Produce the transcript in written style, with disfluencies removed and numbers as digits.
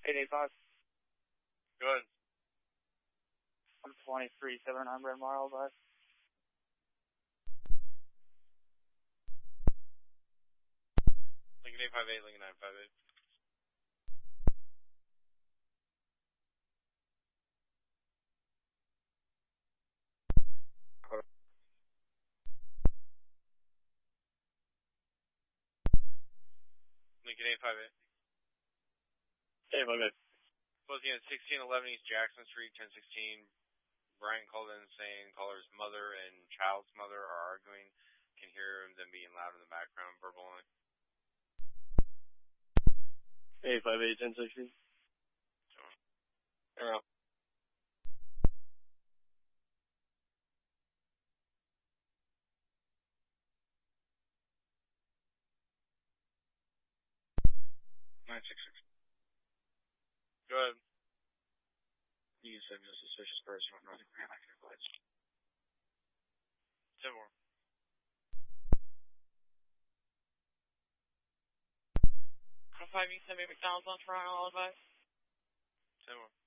885. Good. 123.79 Brad Mile, bye. Lincoln 858, Lincoln 958. Lincoln 858. 858. Closing at 1611 East Jackson Street, 1016. Brian called in saying caller's mother and child's mother are arguing. Can hear them being loud in the background, verbal only. 858, 1016. Arrow. Good. You said a suspicious person on Northern Grand Avenue Lights. 10 more. Five, you send me McDonald's on Toronto, all advice. 10 more.